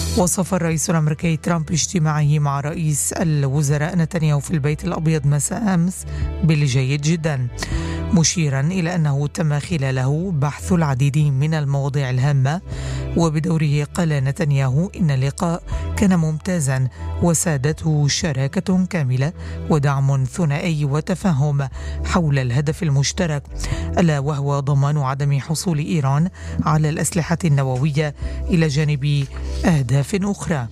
وصف الرئيس الأمريكي ترامب اجتماعه مع رئيس الوزراء نتنياهو في البيت الأبيض مساء أمس بالجيد جدا، مشيرا إلى أنه تم خلاله بحث العديد من المواضيع الهامة. وبدوره قال نتنياهو إن اللقاء كان ممتازا وسادته شراكة كاملة ودعم ثنائي وتفاهم حول الهدف المشترك، ألا وهو ضمان عدم حصول إيران على الأسلحة النووية إلى جانب أهداف أخرى.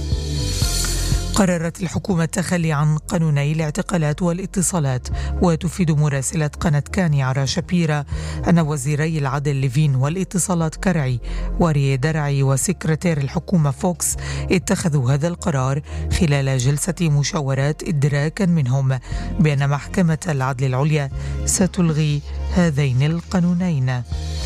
قررت الحكومة التخلي عن قانوني الاعتقالات والاتصالات، وتفيد مراسلة قناة كان يارا شابيرا أن وزيري العدل ليفين والاتصالات كرعي وري درعي وسكرتير الحكومة فوكس اتخذوا هذا القرار خلال جلسة مشاورات إدراكا منهم بأن محكمة العدل العليا ستلغي هذين القانونين.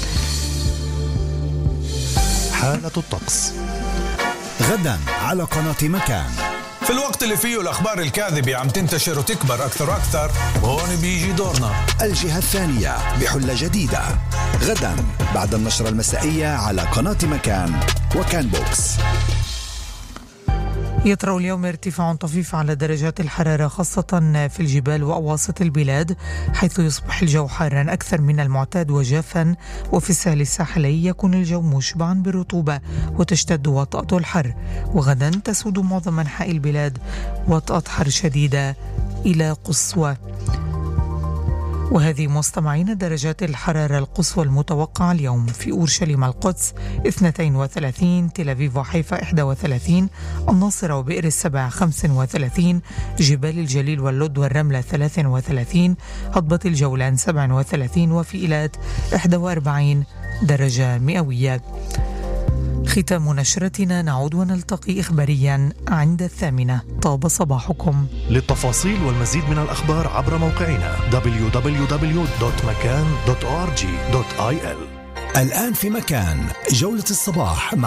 حالة الطقس غدا على قناة مكان. في الوقت اللي فيه الأخبار الكاذبة عم تنتشر وتكبر أكثر وأكثر، وهون بيجي دورنا الجهة الثانية بحلة جديدة غدا بعد النشرة المسائية على قناة مكان وكان بوكس. يطرأ اليوم ارتفاع طفيف على درجات الحرارة خاصة في الجبال وأواسط البلاد، حيث يصبح الجو حارا أكثر من المعتاد وجافا، وفي الساحل الساحلي يكون الجو مشبعا بالرطوبة وتشتد وطأة الحر. وغدا تسود معظم أنحاء البلاد وطأة حر شديدة إلى قصوى. وهذه مستمعين درجات الحرارة القصوى المتوقعة اليوم: في أورشليم القدس 32، تل أبيب وحيفا 31، الناصرة وبئر السبع 35، جبال الجليل واللد والرملة 33، هضبة الجولان 37، وفي إيلات 41 درجة مئوية. ختام نشرتنا، نعود ونلتقي إخباريا عند 8. طاب صباحكم. للتفاصيل والمزيد من الأخبار عبر موقعنا www.makan.org.il. الآن في مكان جولة الصباح.